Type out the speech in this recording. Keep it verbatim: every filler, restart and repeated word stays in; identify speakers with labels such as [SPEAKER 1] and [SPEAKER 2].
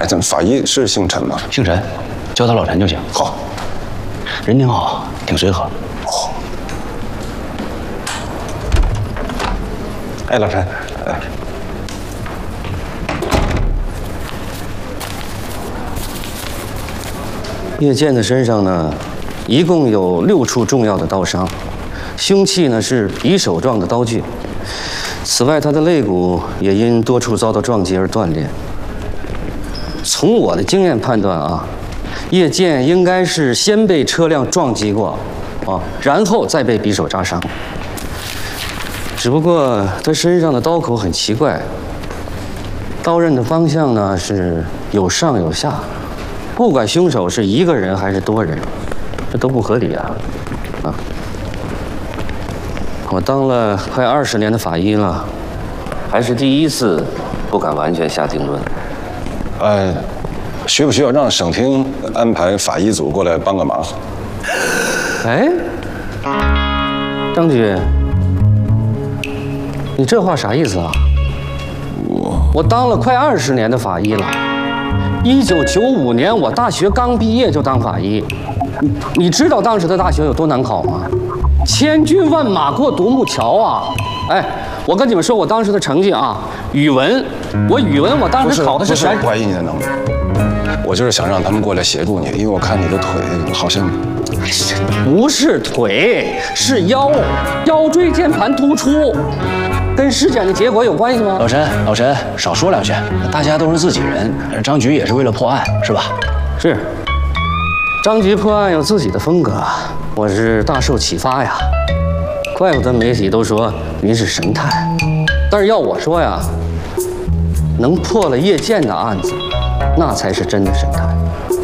[SPEAKER 1] 哎，咱们法医是姓陈吗？
[SPEAKER 2] 姓陈，叫他老陈就行。
[SPEAKER 1] 好，
[SPEAKER 2] 人挺好，挺随和。
[SPEAKER 1] 哦。哎，老陈，哎。
[SPEAKER 3] 叶剑的身上呢，一共有六处重要的刀伤，凶器呢是匕首状的刀具。此外，他的肋骨也因多处遭到撞击而断裂。从我的经验判断啊，叶剑应该是先被车辆撞击过，啊，然后再被匕首扎伤。只不过他身上的刀口很奇怪，刀刃的方向呢是有上有下。 不管凶手是一个人还是多人，这都不合理啊！啊！我当了快二十年的法医了，还是第一次不敢完全下定论。
[SPEAKER 1] 呃，需不需要让省厅安排法医组过来帮个忙？
[SPEAKER 3] 哎，张局，你这话啥意思啊？我我当了快二十年的法医了。 一九九五年，我大学刚毕业就当法医。你你知道当时的大学有多难考吗？千军万马过独木桥啊！哎，我跟你们说，我当时的成绩啊，语文，我语文我当时考的是全。
[SPEAKER 1] 不是怀疑你的能力，我就是想让他们过来协助你，因为我看你的腿好像。
[SPEAKER 3] 不是腿，是腰，腰椎间盘突出。 跟尸检的结果有关系吗？
[SPEAKER 2] 老陈，老陈，少说两句。大家都是自己人，张局也是为了破案，是吧？
[SPEAKER 3] 是。张局破案有自己的风格，我是大受启发呀。怪不得媒体都说您是神探，但是要我说呀，能破了叶剑的案子，那才是真的神探。